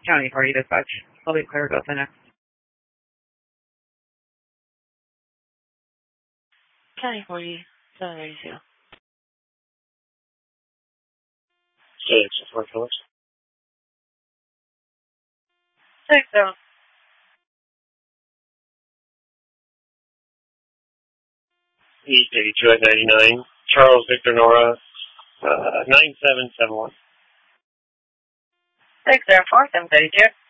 County Party Dispatch. I'll be clear about the next. County 40, 782. Six, 4 Phillips. 6-0. East 82 at 99. Charles Victor Nora, 9771. 604, 732.